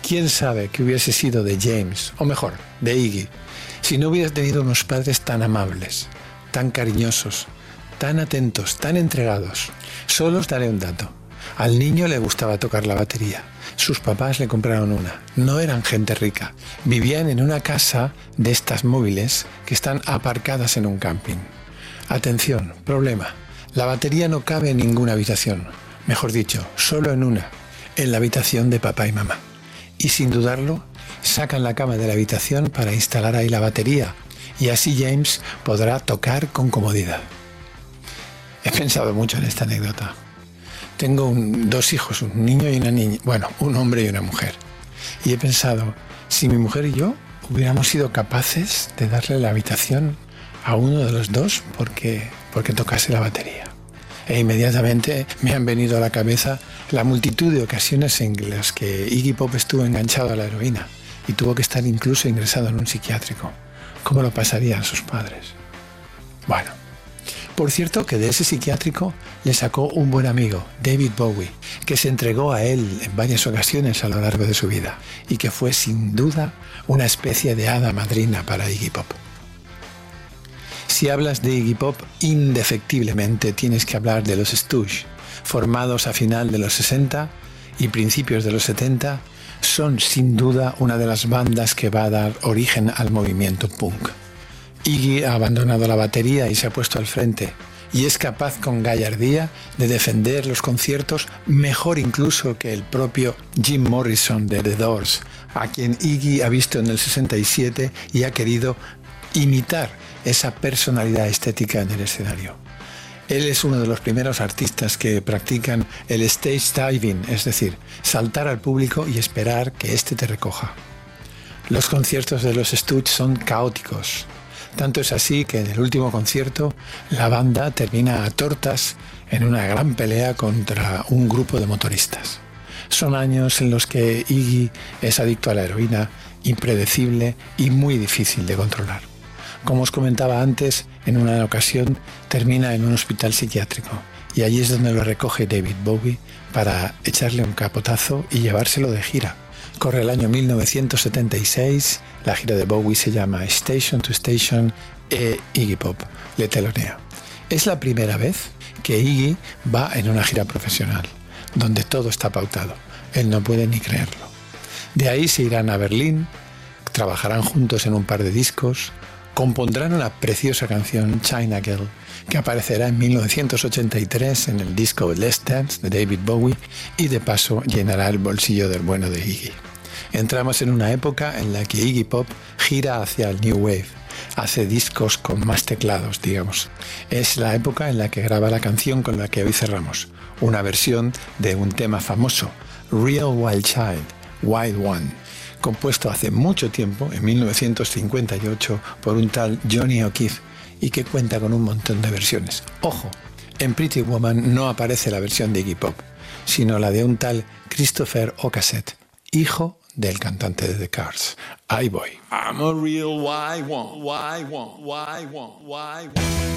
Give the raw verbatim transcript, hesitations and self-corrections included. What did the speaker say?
¿Quién sabe qué hubiese sido de James, o mejor, de Iggy, si no hubiera tenido unos padres tan amables, tan cariñosos, tan atentos, tan entregados? Solo os daré un dato. Al niño le gustaba tocar la batería. Sus papás le compraron una. No eran gente rica. Vivían en una casa de estas móviles que están aparcadas en un camping. Atención, problema. La batería no cabe en ninguna habitación. Mejor dicho, solo en una. En la habitación de papá y mamá. Y sin dudarlo, sacan la cama de la habitación para instalar ahí la batería. Y así James podrá tocar con comodidad. He pensado mucho en esta anécdota. Tengo un, dos hijos, un niño y una niña. Bueno, un hombre y una mujer. Y he pensado, si mi mujer y yo hubiéramos sido capaces de darle la habitación a uno de los dos porque, porque tocase la batería. E inmediatamente me han venido a la cabeza la multitud de ocasiones en las que Iggy Pop estuvo enganchado a la heroína y tuvo que estar incluso ingresado en un psiquiátrico. ¿Cómo lo pasarían sus padres? Bueno, por cierto que de ese psiquiátrico le sacó un buen amigo, David Bowie, que se entregó a él en varias ocasiones a lo largo de su vida y que fue sin duda una especie de hada madrina para Iggy Pop. Si hablas de Iggy Pop, indefectiblemente tienes que hablar de los Stooges, formados a final de los sesenta y principios de los setenta, son sin duda una de las bandas que va a dar origen al movimiento punk. Iggy ha abandonado la batería y se ha puesto al frente, y es capaz con gallardía de defender los conciertos mejor incluso que el propio Jim Morrison de The Doors, a quien Iggy ha visto en el sesenta y siete y ha querido imitar esa personalidad estética en el escenario. Él es uno de los primeros artistas que practican el stage diving, es decir, saltar al público y esperar que éste te recoja. Los conciertos de los Stooges son caóticos. Tanto es así que en el último concierto la banda termina a tortas en una gran pelea contra un grupo de motoristas. Son años en los que Iggy es adicto a la heroína, impredecible y muy difícil de controlar. Como os comentaba antes, en una ocasión termina en un hospital psiquiátrico y allí es donde lo recoge David Bowie para echarle un capotazo y llevárselo de gira. Corre el año mil novecientos setenta y seis, la gira de Bowie se llama Station to Station e Iggy Pop le telonea. Es la primera vez que Iggy va en una gira profesional, donde todo está pautado. Él no puede ni creerlo. De ahí se irán a Berlín, trabajarán juntos en un par de discos, compondrán una preciosa canción, China Girl, que aparecerá en mil novecientos ochenta y tres en el disco Let's Dance de David Bowie y de paso llenará el bolsillo del bueno de Iggy. Entramos en una época en la que Iggy Pop gira hacia el New Wave, hace discos con más teclados, digamos. Es la época en la que graba la canción con la que hoy cerramos, una versión de un tema famoso, Real Wild Child, Wild One, compuesto hace mucho tiempo, en mil novecientos cincuenta y ocho, por un tal Johnny O'Keefe, y que cuenta con un montón de versiones. Ojo, en Pretty Woman no aparece la versión de Iggy Pop, sino la de un tal Christopher Ocasek, hijo del cantante de The Cars. Ahí voy. I'm a real why one, why one, why one, why one.